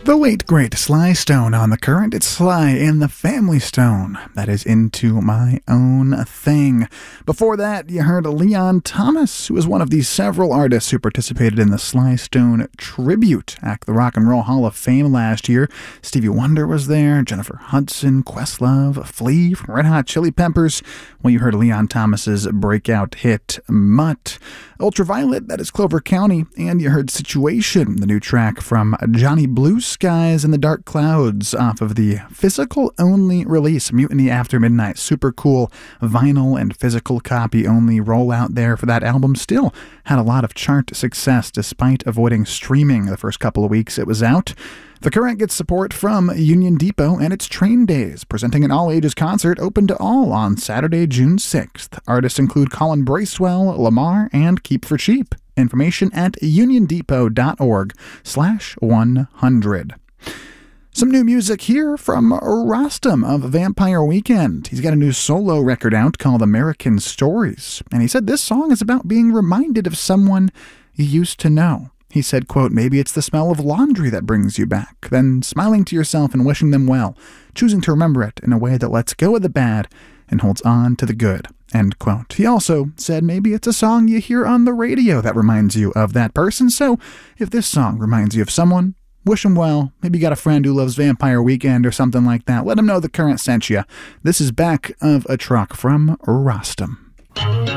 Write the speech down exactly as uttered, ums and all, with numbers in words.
The late, great Sly Stone on the Current. It's Sly and the Family Stone. That is Into My Own Thing. Before that, you heard Leon Thomas, who was one of the several artists who participated in the Sly Stone tribute at the Rock and Roll Hall of Fame last year. Stevie Wonder was there, Jennifer Hudson, Questlove, Flea from Red Hot Chili Peppers. Well, you heard Leon Thomas's breakout hit, Mutt. Ultraviolet, that is Clover County. And you heard Situation, the new track from Johnny Blue Skies and the Dark Clouds off of the physical-only release, Mutiny After Midnight. Super cool vinyl and physical copy-only rollout there for that album. Still had a lot of chart success despite avoiding streaming the first couple of weeks it was out. The Current gets support from Union Depot and its Train Days, presenting an all-ages concert open to all on Saturday, June sixth. Artists include Colin Bracewell, Lamar, and Keep for Cheap. Information at uniondepot.org slash 100. Some new music here from Rostam of Vampire Weekend. He's got a new solo record out called American Stories, and he said this song is about being reminded of someone you used to know. He said, quote, maybe it's the smell of laundry that brings you back, then smiling to yourself and wishing them well, choosing to remember it in a way that lets go of the bad and holds on to the good, end quote. He also said maybe it's a song you hear on the radio that reminds you of that person, so if this song reminds you of someone, wish them well. Maybe you got a friend who loves Vampire Weekend or something like that. Let them know the Current sent you. This is Back of a Truck from Rostam.